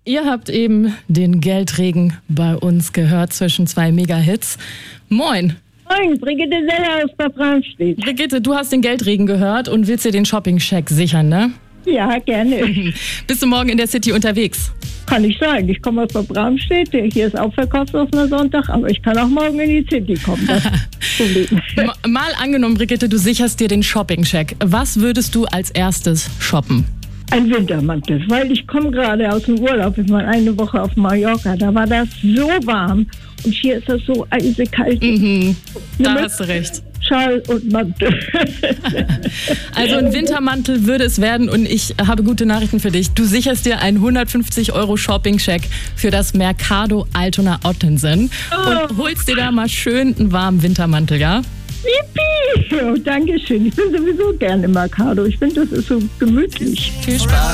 Ihr habt eben den Geldregen bei uns gehört zwischen zwei Mega-Hits. Moin. Moin, Brigitte Seller aus Bad Bramstedt. Brigitte, du hast den Geldregen gehört und willst dir den Shopping-Check sichern, ne? Ja, gerne. Bist du morgen in der City unterwegs? Kann ich sagen. Ich komme aus Bad Bramstedt. Hier ist auch verkaufsoffener Sonntag, aber ich kann auch morgen in die City kommen. Das ist das Problem. Mal angenommen, Brigitte, du sicherst dir den Shopping-Check. Was würdest du als erstes shoppen? Ein Wintermantel, weil ich komme gerade aus dem Urlaub. Ich war eine Woche auf Mallorca. Da war das so warm und hier ist das so eisekalt. Da hast du recht. Schal und Mantel. Also ein Wintermantel würde es werden und ich habe gute Nachrichten für dich. Du sicherst dir einen 150 € Shopping-Check für das Mercado Altona Ottensen und holst dir da mal schön einen warmen Wintermantel, ja? Yippie! Oh, danke schön. Ich bin sowieso gerne im Mercado. Ich finde, das ist so gemütlich. Viel Spaß.